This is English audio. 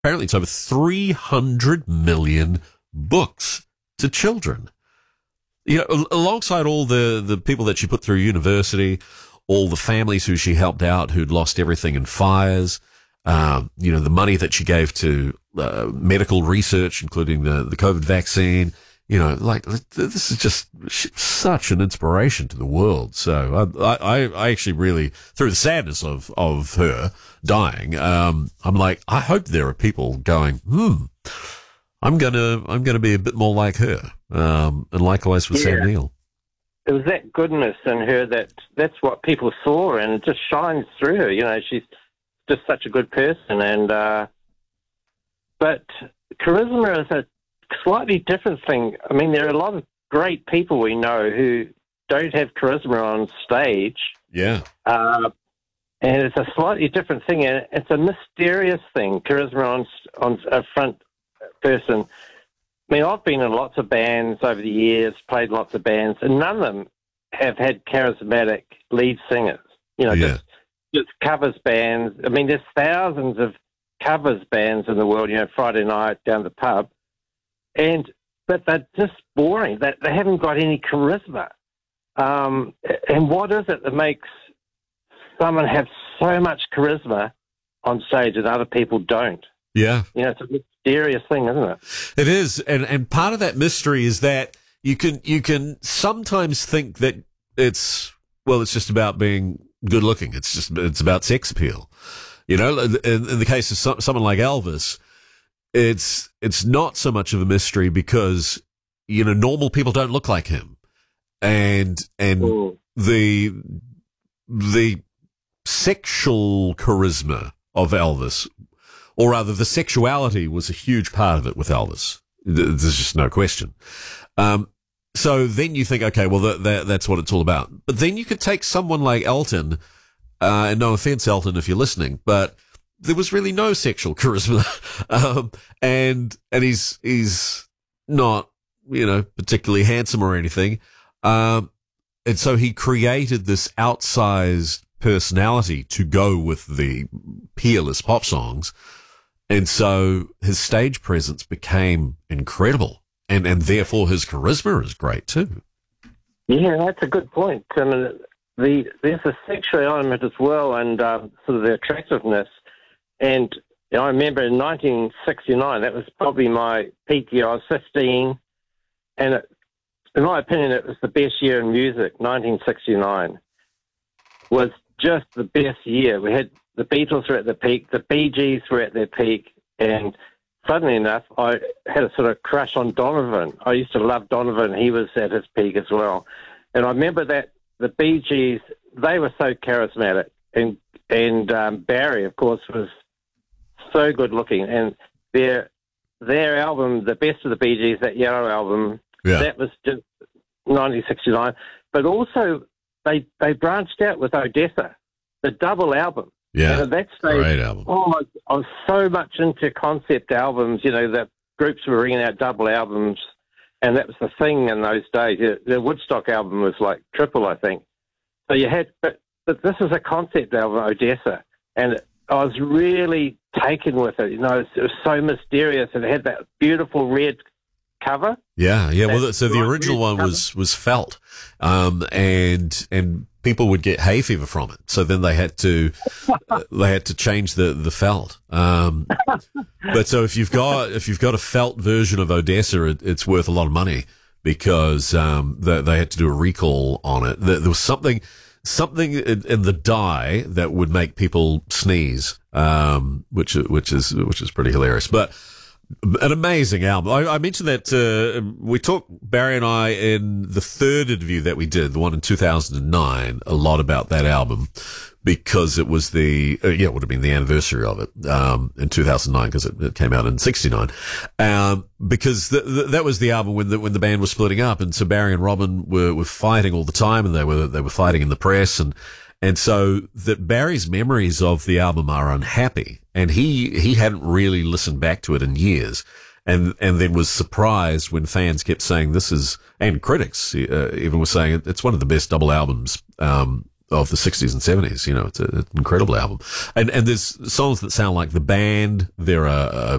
apparently it's over 300 million books to children. You know, alongside all the people that she put through university, all the families who she helped out who'd lost everything in fires, you know, the money that she gave to medical research, including the COVID vaccine. You know, like, this is just such an inspiration to the world. So I actually really, through the sadness of her dying, I'm like, I hope there are people going, I'm gonna be a bit more like her. And likewise with Sam Neill. It was that goodness in her that's what people saw, and it just shines through her. You know, she's just such a good person, and but charisma is a slightly different thing. I mean, there are a lot of great people we know who don't have charisma on stage. Yeah. And it's a slightly different thing, and it's a mysterious thing, charisma on a front person. I mean, I've been in lots of bands over the years, played lots of bands, and none of them have had charismatic lead singers. You know, just covers bands. I mean, there's thousands of covers bands in the world, you know, Friday night down the pub. But they're just boring. They haven't got any charisma. And what is it that makes someone have so much charisma on stage that other people don't? Yeah. You know, it's a mysterious thing, isn't it? It is. And part of that mystery is that you can sometimes think that it's just about being good looking. It's about sex appeal. You know, in the case of someone like Elvis, it's not so much of a mystery because, you know, normal people don't look like him. And the sexual charisma of Elvis, or rather the sexuality, was a huge part of it with Elvis. There's just no question. So then you think, okay, well, that's what it's all about. But then you could take someone like Elton, and no offense, Elton, if you're listening, but there was really no sexual charisma. And he's not, you know, particularly handsome or anything. And so he created this outsized personality to go with the peerless pop songs. And so his stage presence became incredible. And therefore his charisma is great too. Yeah, that's a good point. I mean, there's a sexual element as well, and sort of the attractiveness. And you know, I remember in 1969, that was probably my peak year. I was 15, and in my opinion, it was the best year in music. 1969 was just the best year. We had the Beatles were at the peak, the Bee Gees were at their peak, and funnily enough, I had a sort of crush on Donovan. I used to love Donovan. He was at his peak as well. And I remember that the Bee Gees, they were so charismatic, and Barry, of course, was so good looking, and their album, the best of the Bee Gees, that Yellow album, that was just 1969. But also they branched out with Odessa, the double album. Yeah, and at that stage, great album. Oh, I was so much into concept albums. You know, that groups were bringing out double albums, and that was the thing in those days. The Woodstock album was like triple, I think. So you had, but this is a concept album, Odessa, and I was really taken with it. You know, it was so mysterious, and it had that beautiful red cover. Yeah. Well, so the original one was felt, and people would get hay fever from it. So then they had to change the felt. But so if you've got a felt version of Odessa, it's worth a lot of money because they had to do a recall on it. There was something in the dye that would make people sneeze, which is pretty hilarious. But an amazing album. I mentioned that we talked, Barry and I, in the third interview that we did, the one in 2009, a lot about that album because it was it would have been the anniversary of it in 2009 because it came out in 69. Because that was the album when the band was splitting up, and so Barry and Robin were fighting all the time, and they were fighting in the press, and so that Barry's memories of the album are unhappy, and he hadn't really listened back to it in years, and then was surprised when fans kept saying this is, and critics even were saying it's one of the best double albums of the 60s and 70s. You know, it's an incredible album. And there's songs that sound like the band. There are